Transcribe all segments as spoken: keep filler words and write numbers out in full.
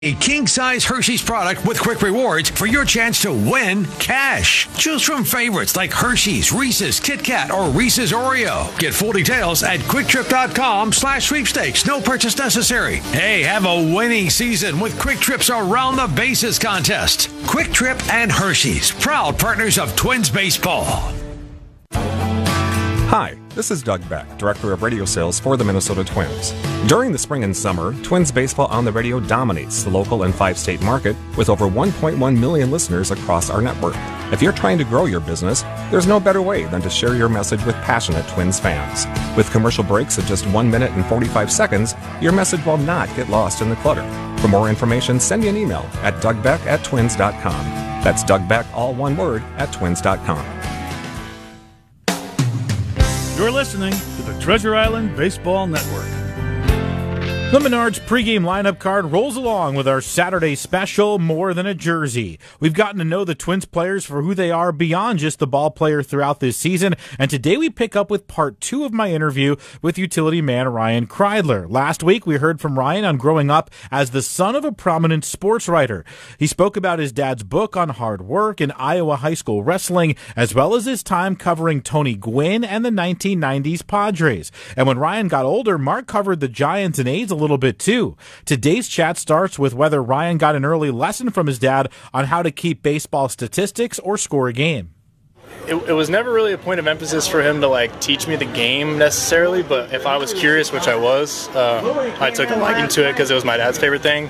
A king-size Hershey's product with quick rewards for your chance to win cash. Choose from favorites like Hershey's, Reese's, Kit Kat, or Reese's Oreo. Get full details at quicktrip.com slash sweepstakes. No purchase necessary. Hey, have a winning season with Quick Trip's Around the Bases contest. Quick Trip and Hershey's, proud partners of Twins baseball. Hi, this is Doug Beck, Director of Radio Sales for the Minnesota Twins. During the spring and summer, Twins baseball on the radio dominates the local and five-state market with over one point one million listeners across our network. If you're trying to grow your business, there's no better way than to share your message with passionate Twins fans. With commercial breaks of just one minute and forty-five seconds, your message will not get lost in the clutter. For more information, send me an email at dougbeck at twins dot com. That's Doug Beck, all one word, at twins dot com. You're listening to the Treasure Island Baseball Network. The Menards pregame lineup card rolls along with our Saturday special, More Than a Jersey. We've gotten to know the Twins players for who they are beyond just the ball player throughout this season, and today we pick up with part two of my interview with utility man Ryan Kreidler. Last week we heard from Ryan on growing up as the son of a prominent sports writer. He spoke about his dad's book on hard work in Iowa high school wrestling, as well as his time covering Tony Gwynn and the nineteen nineties Padres. And when Ryan got older, Mark covered the Giants and A's a little bit too. Today's chat starts with whether Ryan got an early lesson from his dad on how to keep baseball statistics or score a game. It, it was never really a point of emphasis for him to like teach me the game necessarily, but if I was curious, which I was, uh, I took a liking to it because it was my dad's favorite thing.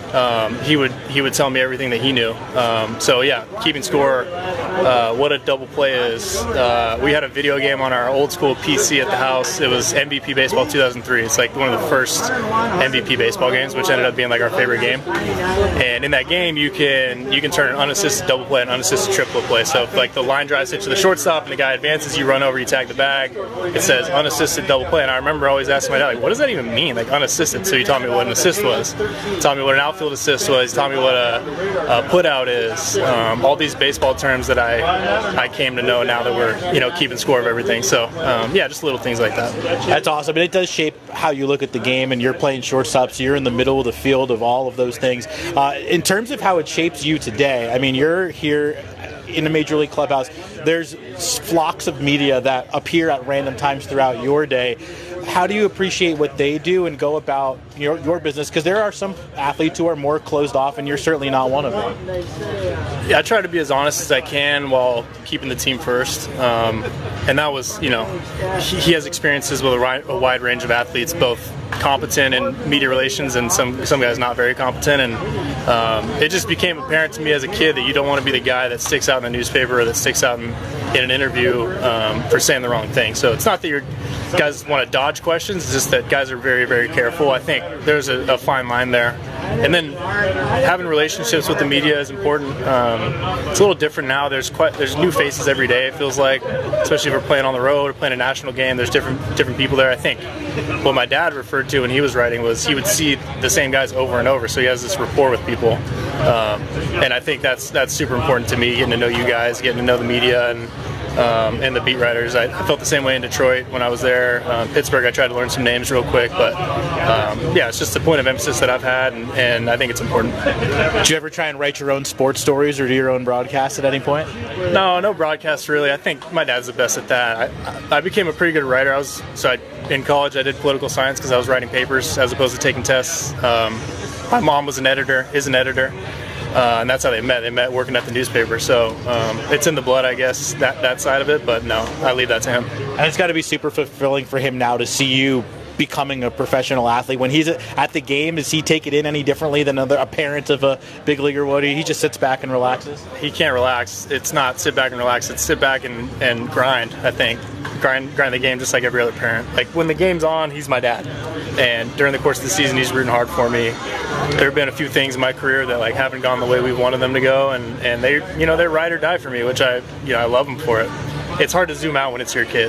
Um, he would he would tell me everything that he knew. Um, so yeah, keeping score, uh, what a double play is. Uh, we had a video game on our old school P C at the house. It was M V P Baseball two thousand three. It's like one of the first M V P baseball games, which ended up being like our favorite game. And in that game, you can you can turn an unassisted double play and unassisted triple play. So if like the line drives hit to the shortstop and the guy advances, you run over, you tag the bag. It says unassisted double play, and I remember always asking my dad, like, what does that even mean, like unassisted? So he taught me what an assist was. He taught me what an outfield assist was. He taught me what a, a put out is. Um, all these baseball terms that I I came to know now that we're you know keeping score of everything. So um, yeah, just little things like that. That's awesome. And it does shape how you look at the game. And you're playing shortstop, so you're in the middle of the field of all of those things. Uh, in terms of how it shapes you today, I mean, you're here in the Major League clubhouse. There's flocks of media that appear at random times throughout your day. How do you appreciate what they do and go about your your business? Because there are some athletes who are more closed off, and you're certainly not one of them. Yeah, I try to be as honest as I can while keeping the team first. Um, and that was, you know, he, he has experiences with a, ri- a wide range of athletes, both competent in media relations and some some guys not very competent. And um, it just became apparent to me as a kid that you don't want to be the guy that sticks out in the newspaper or that sticks out in, in an interview um, for saying the wrong thing. So it's not that you're guys want to dodge questions, it's just that guys are very, very careful. I think there's a, a fine line there. And then having relationships with the media is important. Um, it's a little different now. There's quite there's new faces every day, it feels like, especially if we're playing on the road or playing a national game. There's different different people there. I think what my dad referred to when he was writing was he would see the same guys over and over, so he has this rapport with people. Um, and I think that's that's super important to me, getting to know you guys, getting to know the media and Um, and the beat writers. I, I felt the same way in Detroit when I was there. Uh, Pittsburgh, I tried to learn some names real quick, but um, yeah, it's just a point of emphasis that I've had, and, and I think it's important. Did you ever try and write your own sports stories or do your own broadcasts at any point? No, no broadcasts really. I think my dad's the best at that. I, I became a pretty good writer. I was so I, in college I did political science because I was writing papers as opposed to taking tests. Um, my mom was an editor, is an editor. Uh, and that's how they met. They met working at the newspaper. So um, it's in the blood, I guess, that, that side of it. But no, I leave that to him. And it's got to be super fulfilling for him now to see you becoming a professional athlete. When he's at the game, does he take it in any differently than a parent of a big leaguer would? He just sits back and relaxes? He can't relax. It's not sit back and relax. It's sit back and, and grind, I think. Grind, grind the game just like every other parent. Like when the game's on, he's my dad. And during the course of the season, he's rooting hard for me. There have been a few things in my career that like haven't gone the way we wanted them to go, and, and they, you know, they're ride or die for me, which I, you know, I love them for it. It's hard to zoom out when it's your kid.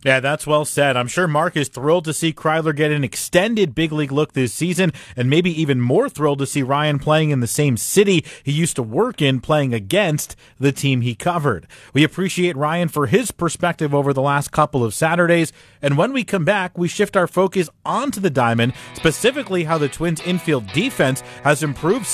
Yeah, that's well said. I'm sure Mark is thrilled to see Kreidler get an extended big league look this season, and maybe even more thrilled to see Ryan playing in the same city he used to work in, playing against the team he covered. We appreciate Ryan for his perspective over the last couple of Saturdays, and when we come back, we shift our focus onto the diamond, specifically how the Twins' infield defense has improved